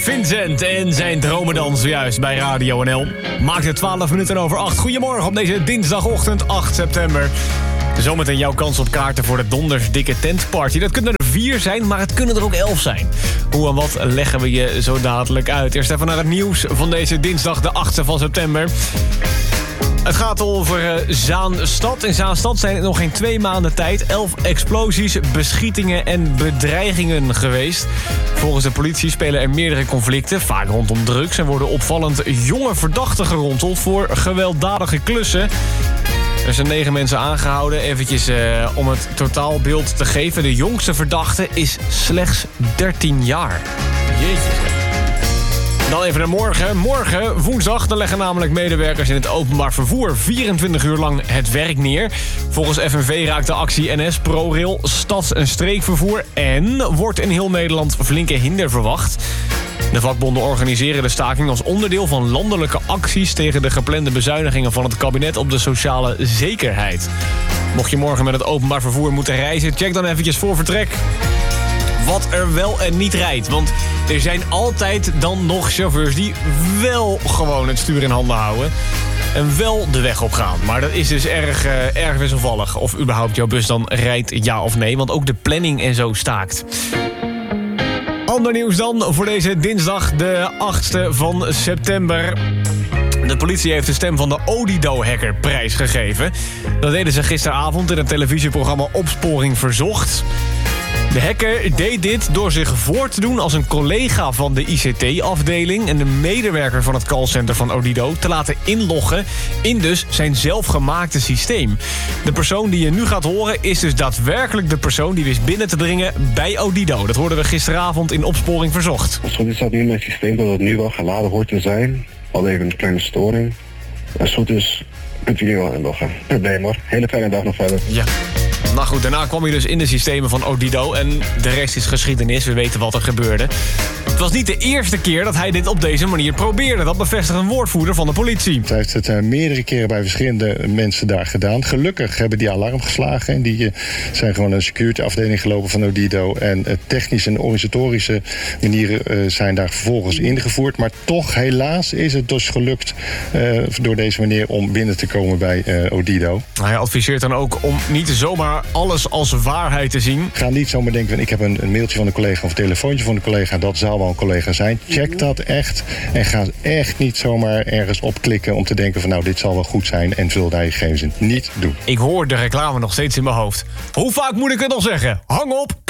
Vincent en zijn dromedans juist bij Radio NL. Maakt het 12 minuten over 8. Goedemorgen op deze dinsdagochtend 8 september. Zometeen jouw kans op kaarten voor de Dondersdikke Tentparty. Dat kunnen er 4 zijn, maar het kunnen er ook 11 zijn. Hoe en wat leggen we je zo dadelijk uit. Eerst even naar het nieuws van deze dinsdag de 8e van september. Het gaat over Zaanstad. In Zaanstad zijn het nog geen 2 maanden tijd 11 explosies, beschietingen en bedreigingen geweest. Volgens de politie spelen er meerdere conflicten, vaak rondom drugs, en worden opvallend jonge verdachten geronseld voor gewelddadige klussen. Er zijn 9 mensen aangehouden. Eventjes om het totaalbeeld te geven. De jongste verdachte is slechts 13 jaar. Jeetje. Dan even naar morgen. Morgen, woensdag, dan leggen namelijk medewerkers in het openbaar vervoer 24 uur lang het werk neer. Volgens FNV raakt de actie NS, ProRail, stads- en streekvervoer en wordt in heel Nederland flinke hinder verwacht. De vakbonden organiseren de staking als onderdeel van landelijke acties tegen de geplande bezuinigingen van het kabinet op de sociale zekerheid. Mocht je morgen met het openbaar vervoer moeten reizen, check dan eventjes voor vertrek wat er wel en niet rijdt. Want er zijn altijd dan nog chauffeurs die wel gewoon het stuur in handen houden en wel de weg op gaan. Maar dat is dus erg wisselvallig of überhaupt jouw bus dan rijdt, ja of nee. Want ook de planning en zo staakt. Ander nieuws dan voor deze dinsdag de 8e van september. De politie heeft de stem van de Odido-hacker prijsgegeven. Dat deden ze gisteravond in het televisieprogramma Opsporing Verzocht. De hacker deed dit door zich voor te doen als een collega van de ICT-afdeling en de medewerker van het callcenter van Odido te laten inloggen in dus zijn zelfgemaakte systeem. De persoon die je nu gaat horen is dus daadwerkelijk de persoon die wist binnen te dringen bij Odido. Dat hoorden we gisteravond in Opsporing Verzocht. Zo is dat nu in mijn systeem dat het nu wel geladen hoort te zijn. Al even een kleine storing. En zo dus kunt u nu wel inloggen. Probleem hoor. Hele fijne dag nog verder. Ja. Nou goed, daarna kwam hij dus in de systemen van Odido en de rest is geschiedenis. We weten wat er gebeurde. Het was niet de eerste keer dat hij dit op deze manier probeerde. Dat bevestigt een woordvoerder van de politie. Hij heeft het meerdere keren bij verschillende mensen daar gedaan. Gelukkig hebben die alarm geslagen. En die zijn gewoon een security afdeling gelopen van Odido. En technische en organisatorische manieren zijn daar vervolgens ingevoerd. Maar toch helaas is het dus gelukt door deze meneer om binnen te komen bij Odido. Hij adviseert dan ook om niet zomaar alles als waarheid te zien. Ga niet zomaar denken van ik heb een mailtje van een collega of een telefoontje van een collega. Dat zal wel een collega zijn. Check dat echt. En ga echt niet zomaar ergens op klikken om te denken van nou dit zal wel goed zijn. En vul daar je gegevens in. Niet doen. Ik hoor de reclame nog steeds in mijn hoofd. Hoe vaak moet ik het nog zeggen? Hang op!